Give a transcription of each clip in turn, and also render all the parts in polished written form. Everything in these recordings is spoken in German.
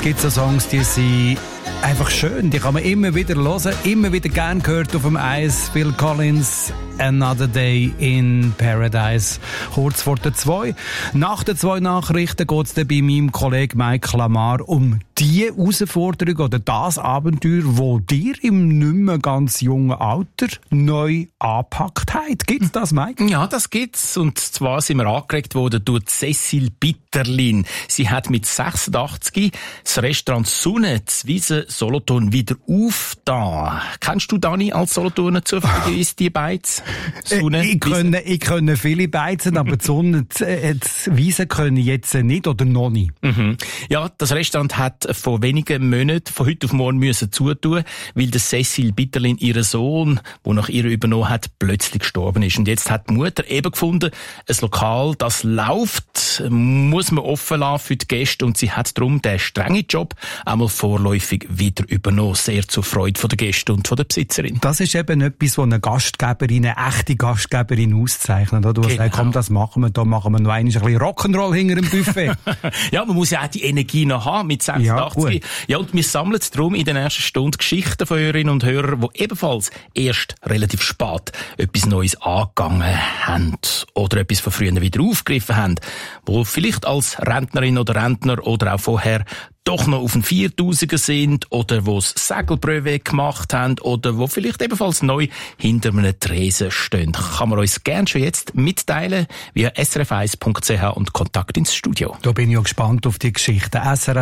Es gibt so Songs, die sind einfach schön. Die kann man immer wieder hören, immer wieder gern gehört auf dem Eis. Phil Collins, Another Day in Paradise. Kurz vor der 2. Nach den 2 Nachrichten geht es dann bei meinem Kollegen Mike Lamar um die Herausforderung oder das Abenteuer, wo dir im nicht mehr ganz jungen Alter neu angepackt hat. Gibt's das, Mike? Ja, das gibt's. Und zwar sind wir angeregt worden durch Cecil Bitterlin. Sie hat mit 86 das Restaurant Sonne Wiese Solothurn wieder aufgetan. Kennst du, Dani, als Solothurner zufälligerweise die Beiz? Ich kenne viele Beizen, aber die Sonne, Wiese können jetzt nicht oder noch nicht. Mhm. Ja, das Restaurant hat vor wenigen Monaten von heute auf morgen müssen zutun, weil der Cecil Bitterlin, ihr Sohn, der nach ihr übernommen hat, plötzlich gestorben ist. Und jetzt hat die Mutter eben gefunden, ein Lokal, das läuft, muss man offen lassen für die Gäste, und sie hat darum den strengen Job einmal vorläufig wieder übernommen. Sehr zur Freude der Gäste und der Besitzerin. Das ist eben etwas, was eine Gastgeberin, eine echte Gastgeberin auszeichnet. Du hast gesagt, komm, das machen wir, da machen wir noch ein bisschen Rock'n'Roll hinter dem Buffet. Ja, man muss ja auch die Energie noch haben mit 86. Ja, und wir sammeln darum in der ersten Stunde Geschichten von Hörerinnen und Hörern, die ebenfalls erst relativ spät etwas Neues angegangen haben oder etwas von früher wieder aufgegriffen haben, wo vielleicht als Rentnerin oder Rentner oder auch vorher doch noch auf den 4000er sind oder wo das Segelprüfe gemacht haben oder wo vielleicht ebenfalls neu hinter einem Tresen stehen. Kann man uns gerne schon jetzt mitteilen via srf1.ch und Kontakt ins Studio. Da bin ich auch gespannt auf die Geschichte.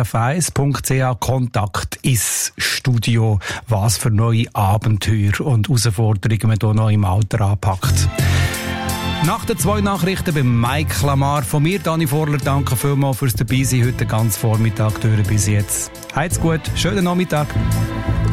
srf1.ch Kontakt ins Studio. Was für neue Abenteuer und Herausforderungen man hier noch im Alter anpackt. Nach den 2 Nachrichten bei Mike Lamar. Von mir, Dani Vorler, danke vielmals fürs Dabeisein heute ganz Vormittag durch bis jetzt. Heid's gut, schönen Nachmittag.